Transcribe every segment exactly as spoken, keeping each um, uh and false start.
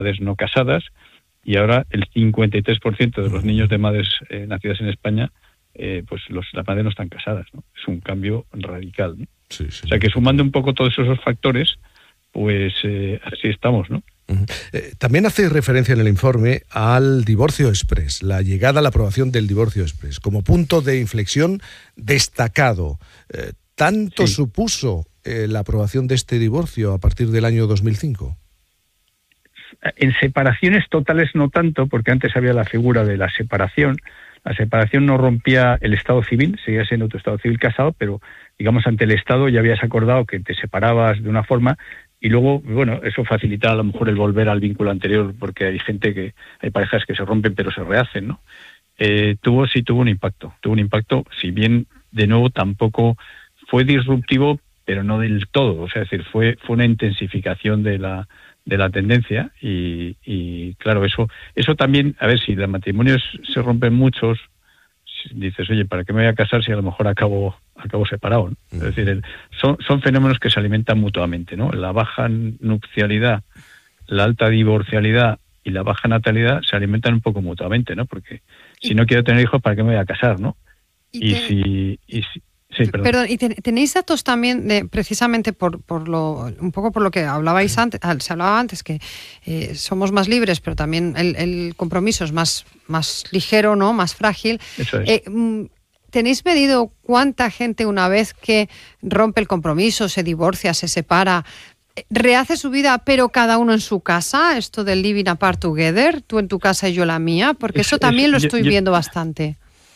madres no casadas, y ahora el cincuenta y tres por ciento de los niños de madres eh, nacidas en España, eh, pues los, las madres no están casadas, ¿no? Es un cambio radical, ¿no? Sí, sí. O sea que sumando un poco todos esos factores, pues eh, así estamos, ¿no? Uh-huh. Eh, también hace referencia en el informe al divorcio express, la llegada a la aprobación del divorcio express, como punto de inflexión destacado. Eh, ¿Tanto sí. supuso eh, la aprobación de este divorcio a partir del año dos mil cinco? En separaciones totales no tanto, porque antes había la figura de la separación. La separación no rompía el estado civil, seguía siendo tu estado civil casado, pero digamos ante el Estado ya habías acordado que te separabas de una forma y luego, bueno, eso facilita a lo mejor el volver al vínculo anterior, porque hay gente que, hay parejas que se rompen pero se rehacen, ¿no? Eh, tuvo, sí tuvo un impacto, tuvo un impacto, si bien de nuevo tampoco fue disruptivo, pero no del todo, o sea, es decir, fue, fue una intensificación de la de la tendencia y, y claro, eso eso también, a ver, si los matrimonios se rompen muchos, dices, oye, ¿para qué me voy a casar si a lo mejor acabo acabo separado, ¿no? Mm. Es decir, el, son, son fenómenos que se alimentan mutuamente, ¿no? La baja nupcialidad, la alta divorcialidad y la baja natalidad se alimentan un poco mutuamente, ¿no? Porque si no quiero tener hijos, ¿para qué me voy a casar, no? Y, y te... si... Y si Sí, perdón. Perdón, y ten, tenéis datos también de, precisamente por, por lo, un poco por lo que hablabais antes, se hablaba antes, que eh, somos más libres, pero también el, el compromiso es más, más ligero, ¿no? Más frágil. Eso es. Eh, ¿Tenéis medido cuánta gente una vez que rompe el compromiso, se divorcia, se separa, rehace su vida, pero cada uno en su casa? Esto del living apart together, tú en tu casa y yo la mía, porque eso, eso también eso, lo estoy yo, viendo yo... bastante.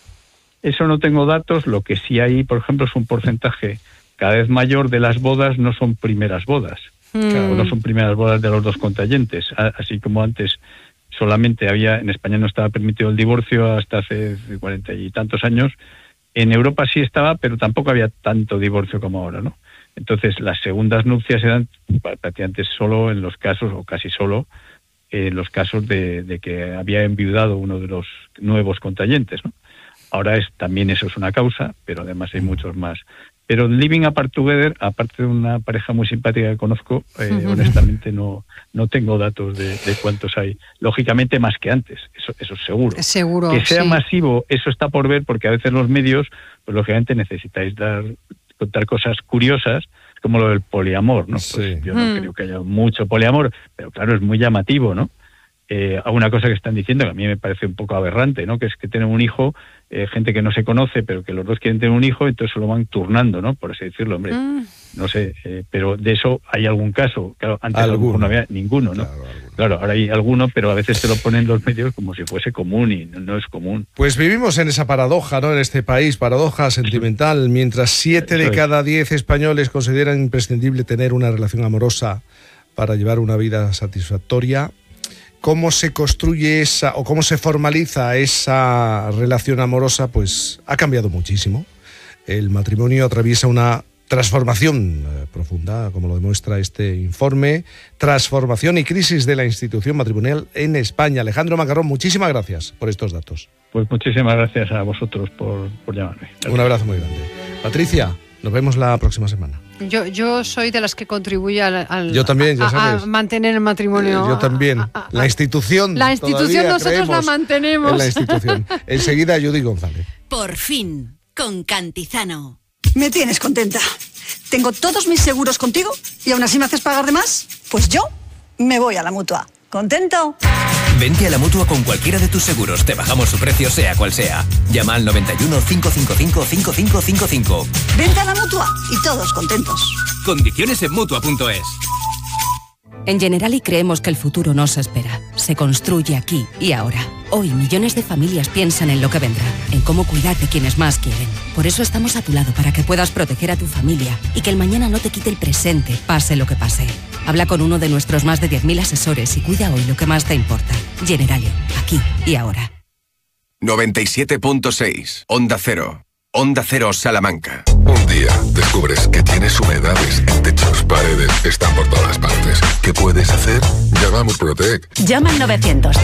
Eso no tengo datos, lo que sí hay, por ejemplo, es un porcentaje cada vez mayor de las bodas no son primeras bodas, mm. claro, no son primeras bodas de los dos contrayentes, así como antes solamente había, en España no estaba permitido el divorcio hasta hace cuarenta y tantos años, en Europa sí estaba, pero tampoco había tanto divorcio como ahora, ¿no? Entonces las segundas nupcias se dan prácticamente solo en los casos, o casi solo, en eh, los casos de, de que había enviudado uno de los nuevos contrayentes, ¿no? Ahora es también eso es una causa, pero además hay muchos más. Pero living apart together, aparte de una pareja muy simpática que conozco, eh, uh-huh. honestamente no no tengo datos de, de cuántos hay. Lógicamente más que antes, eso eso es seguro. Seguro. Que sea sí. masivo, eso está por ver, porque a veces los medios, pues lógicamente necesitáis dar contar cosas curiosas, como lo del poliamor, ¿no? Sí. Pues yo no mm. creo que haya mucho poliamor, pero claro, es muy llamativo, ¿no? Eh, alguna cosa que están diciendo que a mí me parece un poco aberrante, ¿no? Que es que tienen un hijo, eh, gente que no se conoce, pero que los dos quieren tener un hijo, entonces lo van turnando, ¿no? Por así decirlo, hombre. Mm. No sé, eh, pero de eso hay algún caso. Claro, antes alguno. no había ninguno, ¿no? Claro, claro, ahora hay alguno, pero a veces te lo ponen los medios como si fuese común y no, no es común. Pues vivimos en esa paradoja, ¿no? En este país, paradoja sentimental. Mientras siete de cada diez españoles consideran imprescindible tener una relación amorosa para llevar una vida satisfactoria, ¿cómo se construye esa o cómo se formaliza esa relación amorosa? Pues ha cambiado muchísimo. El matrimonio atraviesa una transformación eh, profunda, como lo demuestra este informe. Transformación y crisis de la institución matrimonial en España. Alejandro Macarrón, muchísimas gracias por estos datos. Pues muchísimas gracias a vosotros por, por llamarme. Gracias. Un abrazo muy grande. Patricia, nos vemos la próxima semana. Yo yo soy de las que contribuye al, al yo también, ya sabes. A, a mantener el matrimonio. Yo también. A, a, a, la institución. La institución nosotros la mantenemos. En la institución. Enseguida Judy González. Por fin, con Cantizano. Me tienes contenta. Tengo todos mis seguros contigo y aún así me haces pagar de más. Pues yo me voy a la Mutua. ¿Contento? Vente a la Mutua con cualquiera de tus seguros. Te bajamos su precio sea cual sea. Llama al noventa y uno, cinco cinco cinco, cinco cinco cinco cinco. Vente a la Mutua y todos contentos. Condiciones en Mutua punto es. En Generali creemos que el futuro no se espera. Se construye aquí y ahora. Hoy millones de familias piensan en lo que vendrá, en cómo cuidar de quienes más quieren. Por eso estamos a tu lado para que puedas proteger a tu familia y que el mañana no te quite el presente, pase lo que pase. Habla con uno de nuestros más de diez mil asesores y cuida hoy lo que más te importa. Generali, aquí y ahora. noventa y siete punto seis, Onda Cero. Onda Cero Salamanca. Un día descubres que tienes humedades en techos, paredes, están por todas partes. ¿Qué puedes hacer? Llama a Murprotec. Llama al novecientos